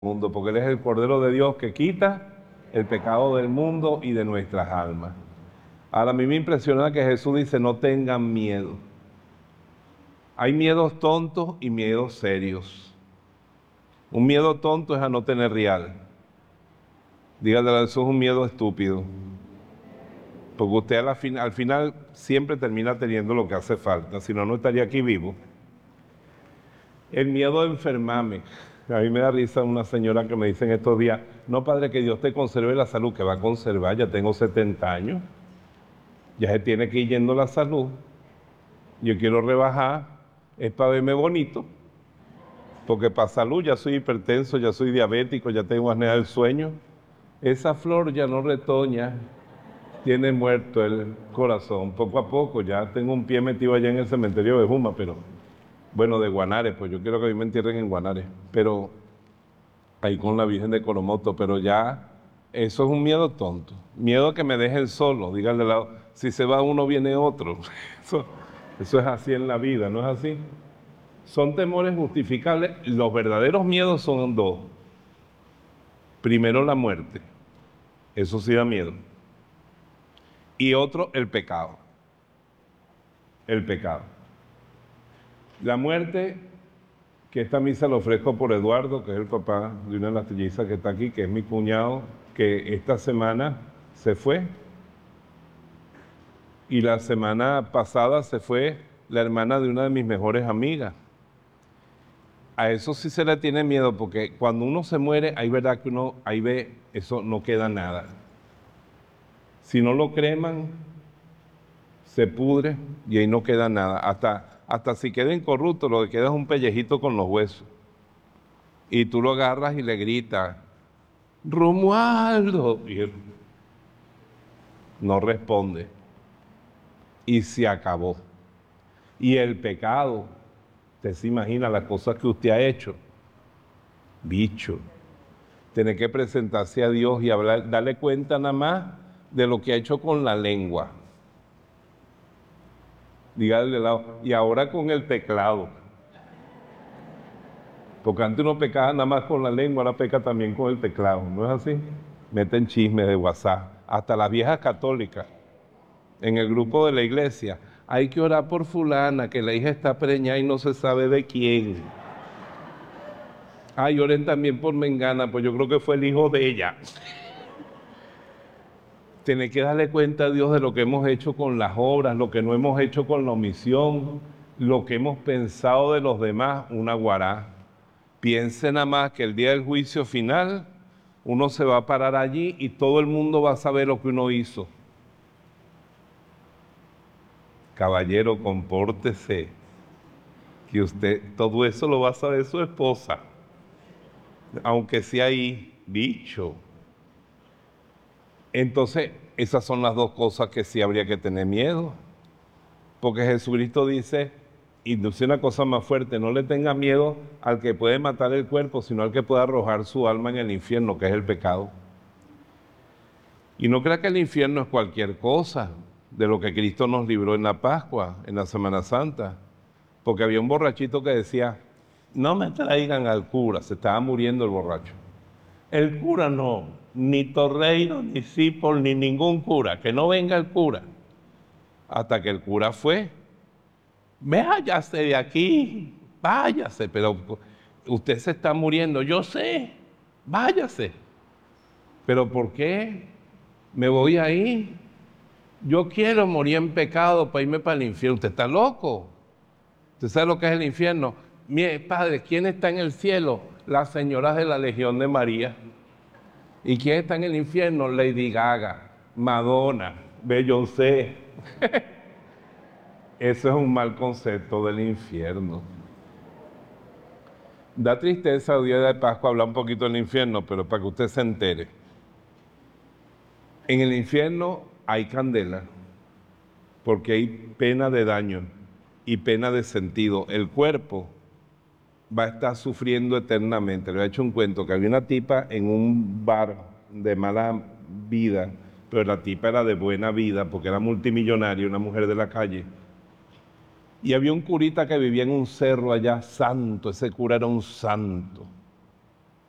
mundo, porque Él es el Cordero de Dios que quita el pecado del mundo y de nuestras almas. Ahora, a mí me impresiona que Jesús dice, no tengan miedo. Hay miedos tontos y miedos serios. Un miedo tonto es a no tener real. Dígale, eso es un miedo estúpido. Porque usted al final siempre termina teniendo lo que hace falta, si no, no estaría aquí vivo. El miedo a enfermarme. A mí me da risa una señora que me dice en estos días, no, padre, que Dios te conserve la salud, que va a conservar, ya tengo 70 años, ya se tiene que ir yendo la salud, yo quiero rebajar, es para verme bonito, porque para salud ya soy hipertenso, ya soy diabético, ya tengo apnea del sueño, esa flor ya no retoña, tiene muerto el corazón, poco a poco, ya tengo un pie metido allá en el cementerio de Juma, pero... Bueno, de Guanare, pues yo quiero que a mí me entierren en Guanare, pero ahí con la Virgen de Coromoto, pero ya eso es un miedo tonto. Miedo a que me dejen solo, díganle, si se va uno viene otro. Eso es así en la vida, ¿no es así? Son temores justificables. Los verdaderos miedos son dos. Primero la muerte, eso sí da miedo. Y otro, el pecado. El pecado. La muerte, que esta misa la ofrezco por Eduardo, que es el papá de una de las trillizas que está aquí, que es mi cuñado, que esta semana se fue. Y la semana pasada se fue la hermana de una de mis mejores amigas. A eso sí se le tiene miedo, porque cuando uno se muere, hay verdad que uno ahí ve, eso no queda nada. Si no lo creman, se pudre y ahí no queda nada. Hasta si queda incorrupto, lo que queda es un pellejito con los huesos. Y tú lo agarras y le gritas, Romualdo, y él no responde. Y se acabó. Y el pecado, usted se imagina las cosas que usted ha hecho. Bicho, tiene que presentarse a Dios y hablar, darle cuenta nada más de lo que ha hecho con la lengua. Dígale al lado, y ahora con el teclado. Porque antes uno pecaba nada más con la lengua, ahora peca también con el teclado, ¿no es así? Meten chismes de WhatsApp, hasta las viejas católicas, en el grupo de la iglesia. Hay que orar por fulana, que la hija está preñada y no se sabe de quién. Ay, oren también por Mengana, pues yo creo que fue el hijo de ella. Tiene que darle cuenta a Dios de lo que hemos hecho con las obras, lo que no hemos hecho con la omisión, lo que hemos pensado de los demás, una guará. Piense nada más que el día del juicio final, uno se va a parar allí y todo el mundo va a saber lo que uno hizo. Caballero, compórtese, que usted, todo eso lo va a saber su esposa, aunque sea ahí, bicho. Entonces, esas son las dos cosas que sí habría que tener miedo, porque Jesucristo dice, y dice una cosa más fuerte, no le tenga miedo al que puede matar el cuerpo, sino al que puede arrojar su alma en el infierno, que es el pecado. Y no crea que el infierno es cualquier cosa de lo que Cristo nos libró en la Pascua, en la Semana Santa, porque había un borrachito que decía, no me traigan al cura, se estaba muriendo el borracho. El cura no, ni Torreiro, ni Cipol, ni ningún cura, que no venga el cura. Hasta que el cura fue, váyase de aquí, váyase, pero usted se está muriendo, yo sé, váyase. ¿Pero por qué me voy ahí? Yo quiero morir en pecado para irme para el infierno. Usted está loco. ¿Usted sabe lo que es el infierno? Mire, padre, ¿quién está en el cielo? Las señoras de la Legión de María. ¿Y quién está en el infierno? Lady Gaga, Madonna, Beyoncé. Eso es un mal concepto del infierno. Da tristeza el día de Pascua hablar un poquito del infierno, pero para que usted se entere. En el infierno hay candela, porque hay pena de daño y pena de sentido. El cuerpo va a estar sufriendo eternamente. Le he hecho un cuento que había una tipa en un bar de mala vida, pero la tipa era de buena vida porque era multimillonaria, una mujer de la calle. Y había un curita que vivía en un cerro allá, santo, ese cura era un santo.